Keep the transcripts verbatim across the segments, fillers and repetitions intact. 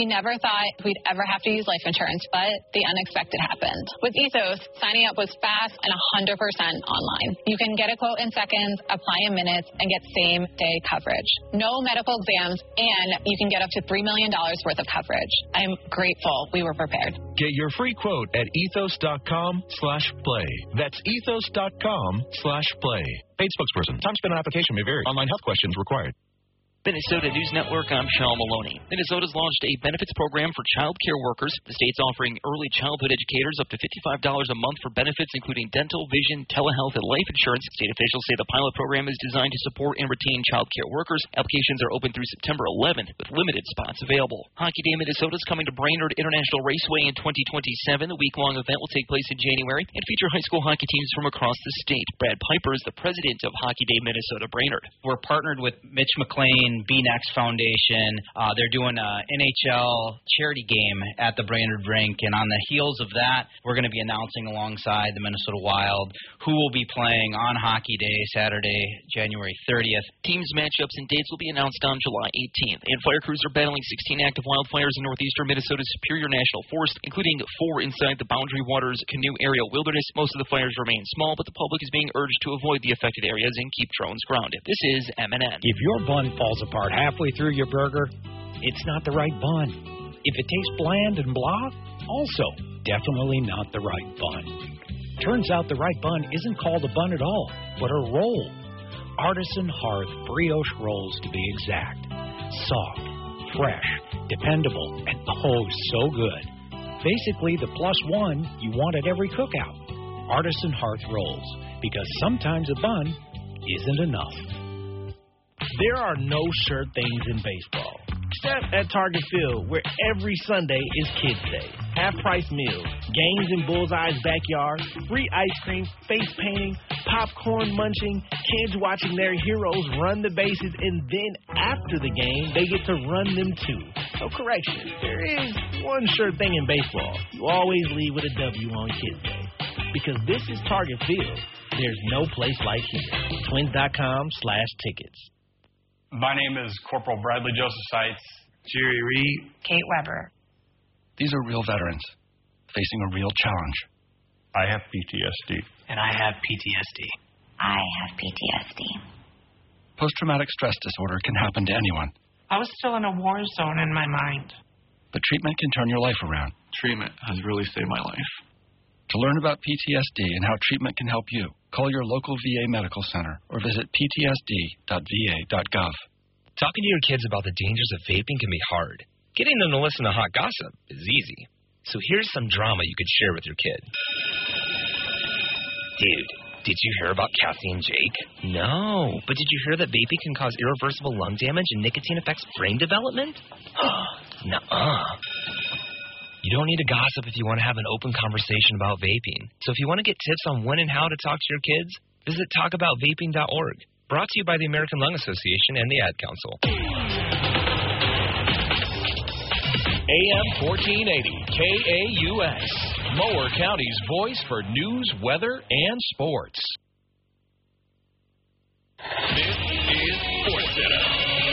We never thought we'd ever have to use life insurance, but the unexpected happened. With Ethos, signing up was fast and one hundred percent online. You can get a quote in seconds, apply in minutes, and get same-day coverage. No medical exams, and you can get up to three million dollars worth of coverage. I'm grateful we were prepared. Get your free quote at ethos.com slash play. That's ethos.com slash play. Paid spokesperson. Time spent on application may vary. Online health questions required. Minnesota News Network, I'm Shaw Maloney. Minnesota's launched a benefits program for child care workers. The state's offering early childhood educators up to fifty-five dollars a month for benefits, including dental, vision, telehealth, and life insurance. State officials say the pilot program is designed to support and retain child care workers. Applications are open through September eleventh, with limited spots available. Hockey Day Minnesota is coming to Brainerd International Raceway in twenty twenty-seven. The week-long event will take place in January and feature high school hockey teams from across the state. Brad Piper is the president of Hockey Day Minnesota Brainerd. We're partnered with Mitch McLean B NEXT Foundation. Uh, they're doing a N H L charity game at the Brainerd Rink, and on the heels of that, we're going to be announcing alongside the Minnesota Wild who will be playing on Hockey Day, Saturday, January thirtieth. Teams, matchups, and dates will be announced on July eighteenth. And fire crews are battling sixteen active wildfires in northeastern Minnesota's Superior National Forest, including four inside the Boundary Waters Canoe Area Wilderness. Most of the fires remain small, but the public is being urged to avoid the affected areas and keep drones grounded. This is M N N. If your bun falls apart halfway through your burger, it's not the right bun. If it tastes bland and blah, also definitely not the right bun. Turns out the right bun isn't called a bun at all, but a roll. Artisan Hearth brioche rolls, to be exact. Soft, fresh, dependable, and oh, so good. Basically the plus one you want at every cookout. Artisan Hearth rolls, because sometimes a bun isn't enough. There are no sure things in baseball, except at Target Field, where every Sunday is Kids Day. Half-price meals, games in Bullseye's backyard, free ice cream, face painting, popcorn munching, kids watching their heroes run the bases, and then after the game, they get to run them too. So correction, there is one sure thing in baseball. You always leave with a W on Kids Day. Because this is Target Field, there's no place like here. Twins.com slash tickets. My name is Corporal Bradley Joseph Seitz. Jerry Reed. Kate Weber. These are real veterans facing a real challenge. I have P T S D. And I have P T S D. I have P T S D. Post-traumatic stress disorder can happen to anyone. I was still in a war zone in my mind. But treatment can turn your life around. Treatment has really saved my life. To learn about P T S D and how treatment can help you, call your local V A medical center or visit p t s d dot v a dot gov. Talking to your kids about the dangers of vaping can be hard. Getting them to listen to hot gossip is easy. So here's some drama you could share with your kid. Dude, did you hear about Cassie and Jake? No, but did you hear that vaping can cause irreversible lung damage and nicotine affects brain development? Nuh-uh. You don't need to gossip if you want to have an open conversation about vaping. So if you want to get tips on when and how to talk to your kids, visit talk about vaping dot org. Brought to you by the American Lung Association and the Ad Council. A M fourteen eighty, K A U S, Mower County's voice for news, weather, and sports. This is Sports Center.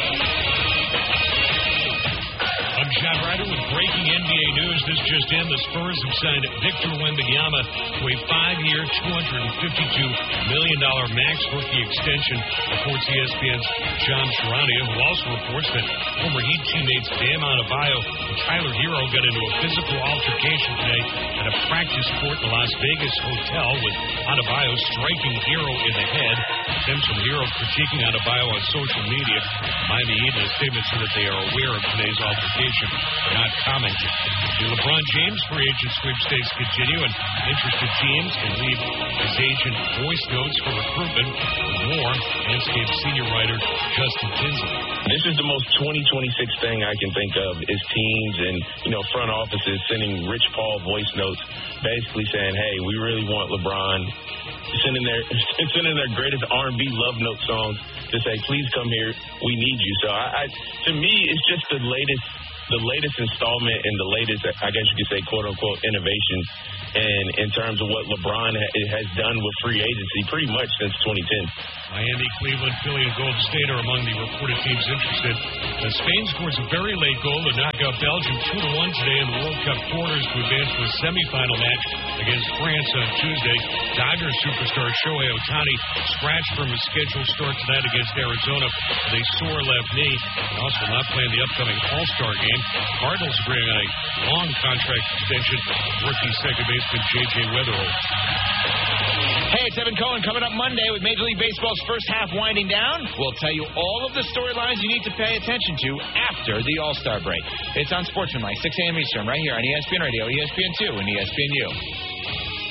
I'm John Ryder with breaking N B A news. This just in, the Spurs have signed Victor Wembanyama to a five-year, two hundred fifty-two million dollars max rookie extension, reports E S P N's John Charania, who also reports that former Heat teammates Bam Adebayo and Tyler Hero got into a physical altercation today at a practice court in the Las Vegas hotel, with Adebayo striking Hero in the head. Stems from Hero critiquing Adebayo on social media. Miami Heat in a statement said that they are aware of today's altercation, not commenting. The LeBron James free agent sweepstakes continue, and interested teams can leave his agent voice notes for recruitment. With more, Landscape senior writer Justin Tinsley. This is the most twenty twenty-six thing I can think of, is teams and, you know, front offices sending Rich Paul voice notes basically saying, hey, we really want LeBron, sending their sending their greatest R and B love note songs to say, please come here, we need you. So I, I to me, it's just the latest the latest installment and the latest, I guess you could say, quote-unquote, innovations and in terms of what LeBron ha- has done with free agency pretty much since twenty ten. Miami, Cleveland, Philly, and Golden State are among the reported teams interested. Uh, Spain scores a very late goal to knock out Belgium two to one today in the World Cup quarters to advance to a semifinal match against France on Tuesday. Dodgers superstar Shohei Ohtani scratched from his scheduled start tonight against Arizona with a sore left knee. He also will not play in the upcoming All-Star game. Cardinals agreeing on a long contract extension. Rookie second baseman J J Weatherholt. Hey, it's Evan Cohen coming up Monday with Major League Baseball's first half winding down. We'll tell you all of the storylines you need to pay attention to after the All-Star break. It's on Sportsmanlike, six a.m. Eastern, right here on E S P N Radio, E S P N two, and E S P N U.